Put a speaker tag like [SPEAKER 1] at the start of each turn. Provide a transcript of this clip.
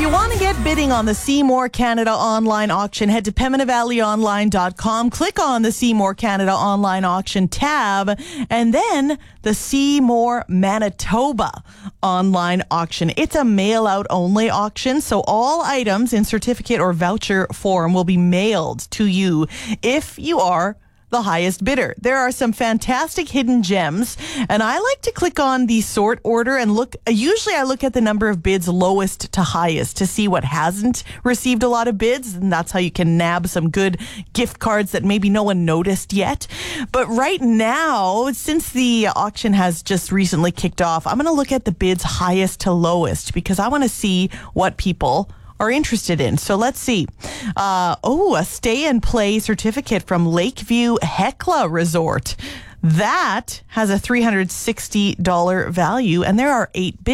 [SPEAKER 1] you want to get bidding on the Seymour Canada online auction, head to PeminiValleyOnline.com, click on the Seymour Canada online auction tab, and then the Seymour Manitoba online auction. It's a mail-out only auction, so all items in certificate or voucher form will be mailed to you if you are the highest bidder. There are some fantastic hidden gems, and I like to click on the sort order and look. Usually I look at the number of bids lowest to highest to see what hasn't received a lot of bids, and that's how you can nab some good gift cards that maybe no one noticed yet. But right now, since the auction has just recently kicked off, I'm going to look at the bids highest to lowest because I want to see what people are interested in. So let's see. A stay and play certificate from Lakeview Hecla Resort. That has a $360 value, and there are 8 bids.